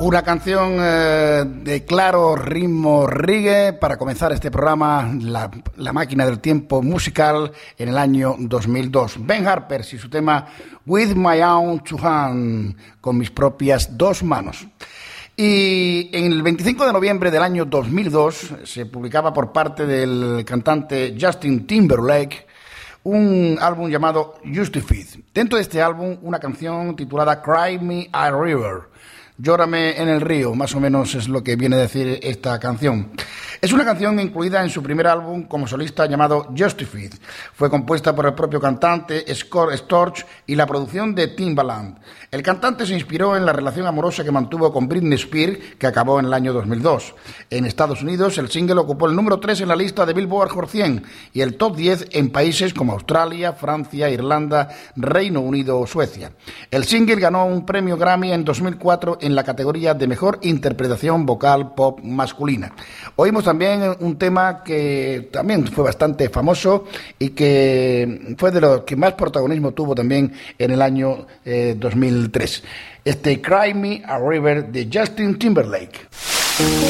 Una canción de claro ritmo reggae para comenzar este programa, la máquina del tiempo musical, en el año 2002. Ben Harper y su tema With My Own Two Hands, con mis propias dos manos. Y en el 25 de noviembre del año 2002 se publicaba por parte del cantante Justin Timberlake un álbum llamado Justified. Dentro de este álbum, una canción titulada Cry Me a River. Llórame en el río, más o menos es lo que viene a decir esta canción. Es una canción incluida en su primer álbum como solista llamado Justified. Fue compuesta por el propio cantante Scott Storch y la producción de Timbaland. El cantante se inspiró en la relación amorosa que mantuvo con Britney Spears, que acabó en el año 2002. En Estados Unidos, el single ocupó el número 3 en la lista de Billboard Hot 100 y el top 10 en países como Australia, Francia, Irlanda, Reino Unido o Suecia. El single ganó un premio Grammy en 2004 en la categoría de Mejor Interpretación Vocal Pop Masculina. Oímos también un tema que también fue bastante famoso y que fue de los que más protagonismo tuvo también en el año 2003. Cry Me a River de Justin Timberlake.